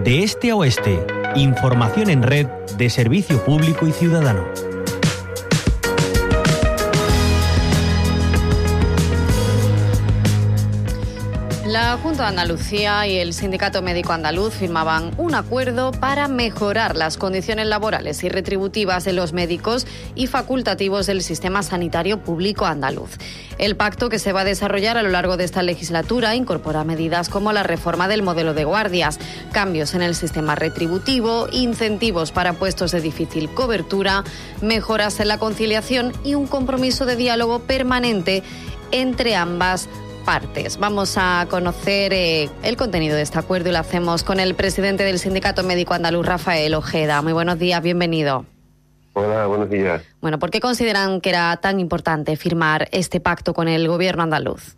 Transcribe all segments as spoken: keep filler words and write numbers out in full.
De este a oeste, información en red de servicio público y ciudadano. La Junta de Andalucía y el Sindicato Médico Andaluz firmaban un acuerdo para mejorar las condiciones laborales y retributivas de los médicos y facultativos del sistema sanitario público andaluz. El pacto, que se va a desarrollar a lo largo de esta legislatura, incorpora medidas como la reforma del modelo de guardias, cambios en el sistema retributivo, incentivos para puestos de difícil cobertura, mejoras en la conciliación y un compromiso de diálogo permanente entre ambas partes. Vamos a conocer eh, el contenido de este acuerdo y lo hacemos con el presidente del Sindicato Médico Andaluz, Rafael Ojeda. Muy buenos días, bienvenido. Hola, buenos días. Bueno, ¿por qué consideran que era tan importante firmar este pacto con el gobierno andaluz?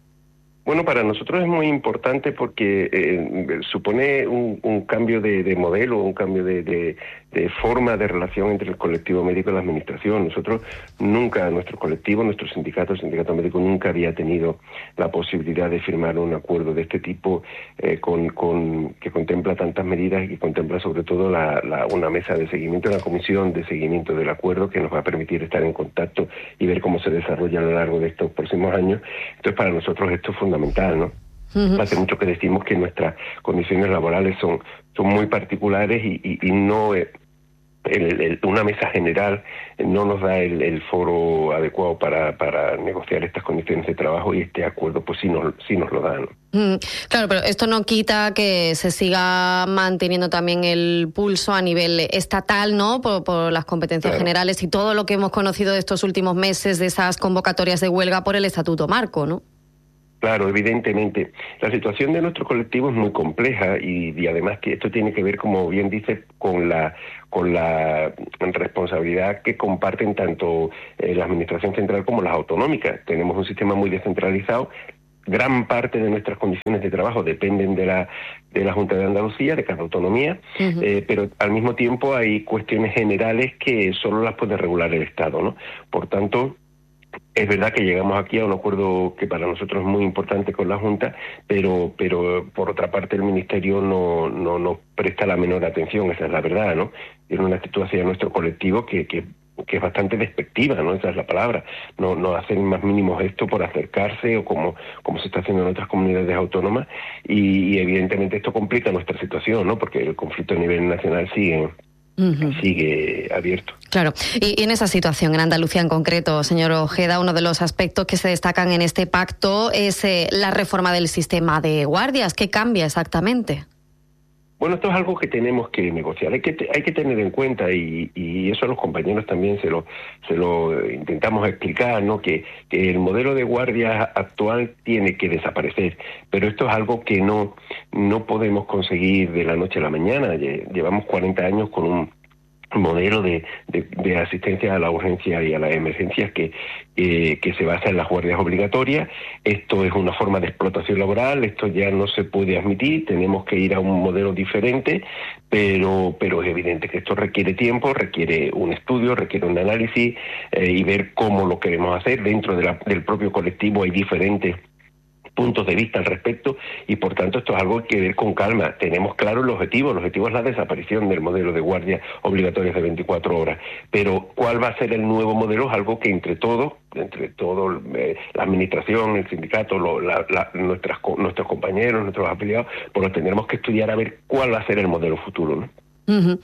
Bueno, para nosotros es muy importante porque eh, supone un, un cambio de, de modelo, un cambio de, de, de forma de relación entre el colectivo médico y la administración. Nosotros nunca, nuestro colectivo, nuestro sindicato, el sindicato médico, nunca había tenido la posibilidad de firmar un acuerdo de este tipo eh, con, con que contempla tantas medidas y que contempla sobre todo la, la, una mesa de seguimiento, una comisión de seguimiento del acuerdo que nos va a permitir estar en contacto y ver cómo se desarrolla a lo largo de estos próximos años. Entonces, para nosotros esto es fundamental, ¿no? Uh-huh. Hace mucho que decimos que nuestras condiciones laborales son, son muy particulares y, y, y no eh, el, el, una mesa general no nos da el, el foro adecuado para, para negociar estas condiciones de trabajo, y este acuerdo pues sí nos, sí nos lo da, ¿no? Mm, claro, pero esto no quita que se siga manteniendo también el pulso a nivel estatal, ¿no? Por, por las competencias claro. generales y todo lo que hemos conocido de estos últimos meses, de esas convocatorias de huelga por el Estatuto Marco, ¿no? Claro, evidentemente. La situación de nuestro colectivo es muy compleja y, y además que esto tiene que ver, como bien dice, con la con la responsabilidad que comparten tanto eh, la Administración Central como las autonómicas. Tenemos un sistema muy descentralizado. Gran parte de nuestras condiciones de trabajo dependen de la de la Junta de Andalucía, de cada autonomía, uh-huh. eh, pero al mismo tiempo hay cuestiones generales que solo las puede regular el Estado, ¿no? Por tanto, es verdad que llegamos aquí a un acuerdo que para nosotros es muy importante con la Junta, pero pero por otra parte el Ministerio no no nos presta la menor atención, esa es la verdad, ¿no? Tiene una actitud hacia nuestro colectivo que que que es bastante despectiva, ¿no? Esa es la palabra. No no hacen más mínimo gesto por acercarse, o como como se está haciendo en otras comunidades autónomas, y, y evidentemente esto complica nuestra situación, ¿no? Porque el conflicto a nivel nacional sigue Uh-huh. sigue abierto. Claro, y, y en esa situación, en Andalucía en concreto, señor Ojeda, uno de los aspectos que se destacan en este pacto es eh, la reforma del sistema de guardias. ¿Qué cambia exactamente? Bueno, esto es algo que tenemos que negociar, hay que hay que tener en cuenta, y, y eso a los compañeros también se lo se lo intentamos explicar, ¿no? Que, que el modelo de guardia actual tiene que desaparecer, pero esto es algo que no no podemos conseguir de la noche a la mañana. Llevamos cuarenta años con un modelo de, de, de asistencia a la urgencia y a las emergencias que, eh, que se basa en las guardias obligatorias. Esto es una forma de explotación laboral, esto ya no se puede admitir, tenemos que ir a un modelo diferente, pero pero es evidente que esto requiere tiempo, requiere un estudio, requiere un análisis eh, y ver cómo lo queremos hacer. Dentro de la, del propio colectivo hay diferentes puntos de vista al respecto, y por tanto esto es algo que hay que ver con calma. Tenemos claro el objetivo, el objetivo es la desaparición del modelo de guardia obligatorias de veinticuatro horas, pero cuál va a ser el nuevo modelo es algo que entre todos, entre todo eh, la administración, el sindicato, lo, la, la, nuestras, nuestros compañeros, nuestros afiliados, pues lo tendremos que estudiar a ver cuál va a ser el modelo futuro, ¿no? Uh-huh.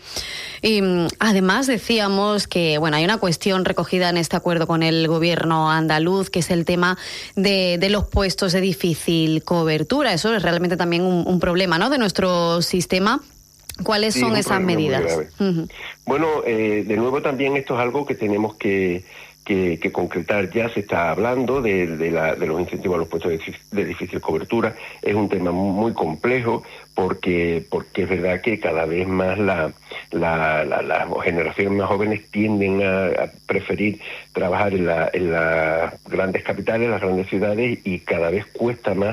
Y además decíamos que bueno, hay una cuestión recogida en este acuerdo con el gobierno andaluz, que es el tema de, de los puestos de difícil cobertura. Eso es realmente también un, un problema, ¿no?, de nuestro sistema. ¿Cuáles sí, son esas medidas? Uh-huh. Bueno, eh, de nuevo también esto es algo que tenemos que Que, que concretar. Ya se está hablando de, de, la, de los incentivos a los puestos de, de difícil cobertura. Es un tema muy complejo porque porque es verdad que cada vez más la, la, la, las generaciones más jóvenes tienden a, a preferir trabajar en, la, en las grandes capitales, las grandes ciudades, y cada vez cuesta más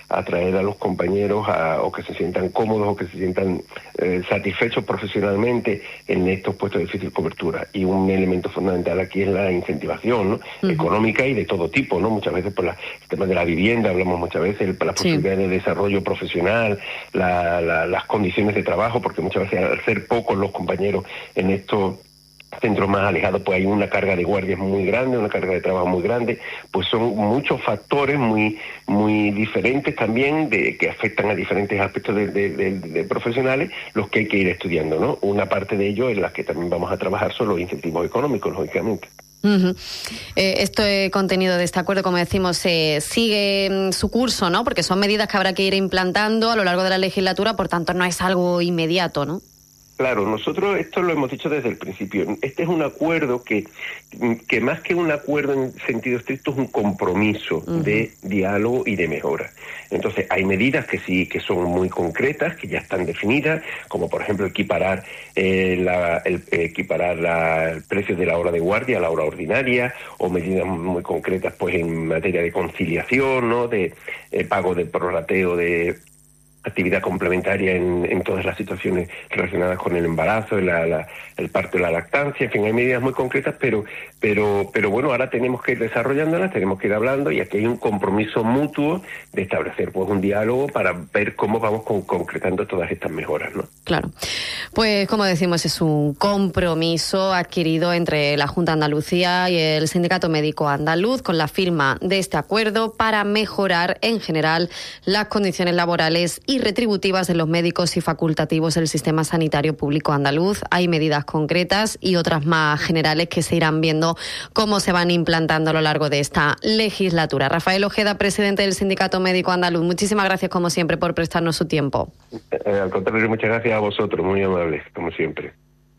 atraer a los compañeros a, o que se sientan cómodos o que se sientan eh, satisfechos profesionalmente en estos puestos de difícil cobertura. Y un elemento fundamental aquí es la incentivación, ¿no? Uh-huh. Económica y de todo tipo, ¿no? Muchas veces por la, el tema de la vivienda, hablamos muchas veces, el, las sí. posibilidades de desarrollo profesional, la, la, las condiciones de trabajo, porque muchas veces al ser pocos los compañeros en estos centros más alejados, pues hay una carga de guardias muy grande, una carga de trabajo muy grande, pues son muchos factores muy muy diferentes también de que afectan a diferentes aspectos de, de, de, de profesionales, los que hay que ir estudiando, ¿no? Una parte de ello en la que también vamos a trabajar son los incentivos económicos, lógicamente. Uh-huh. Eh, este contenido de este acuerdo, como decimos, eh, sigue su curso, ¿no? Porque son medidas que habrá que ir implantando a lo largo de la legislatura, por tanto no es algo inmediato, ¿no? Claro, nosotros esto lo hemos dicho desde el principio. Este es un acuerdo que, que más que un acuerdo en sentido estricto, es un compromiso uh-huh. de diálogo y de mejora. Entonces, hay medidas que sí, que son muy concretas, que ya están definidas, como por ejemplo equiparar eh, la, el, equiparar la, el precio de la hora de guardia a la hora ordinaria, o medidas muy concretas pues en materia de conciliación, ¿no? De eh, pago de prorrateo de actividad complementaria en, en todas las situaciones relacionadas con el embarazo, la, la, el parto y la lactancia. En fin, hay medidas muy concretas, pero pero pero bueno, ahora tenemos que ir desarrollándolas, tenemos que ir hablando, y aquí hay un compromiso mutuo de establecer pues un diálogo para ver cómo vamos con, concretando todas estas mejoras, ¿no? Claro. Pues como decimos, es un compromiso adquirido entre la Junta de Andalucía y el Sindicato Médico Andaluz con la firma de este acuerdo para mejorar en general las condiciones laborales y retributivas de los médicos y facultativos del sistema sanitario público andaluz. Hay medidas concretas y otras más generales que se irán viendo cómo se van implantando a lo largo de esta legislatura. Rafael Ojeda, presidente del Sindicato Médico Andaluz, muchísimas gracias como siempre por prestarnos su tiempo. Eh, al contrario, muchas gracias a vosotros, muy amables, como siempre.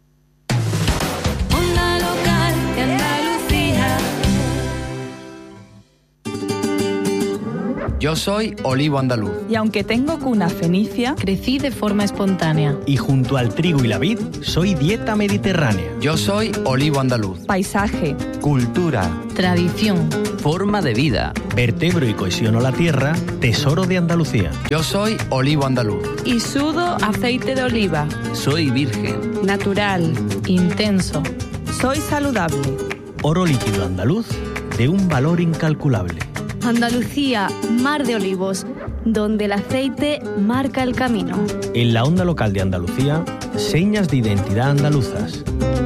Yo soy olivo andaluz. Y aunque tengo cuna fenicia, crecí de forma espontánea. Y junto al trigo y la vid, soy dieta mediterránea. Yo soy olivo andaluz. Paisaje, cultura, tradición, forma de vida, vertebro y cohesiono la tierra, tesoro de Andalucía. Yo soy olivo andaluz. Y sudo aceite de oliva. Soy virgen. Natural, intenso. Soy saludable. Oro líquido andaluz de un valor incalculable. Andalucía, mar de olivos, donde el aceite marca el camino. En la onda local de Andalucía, señas de identidad andaluzas.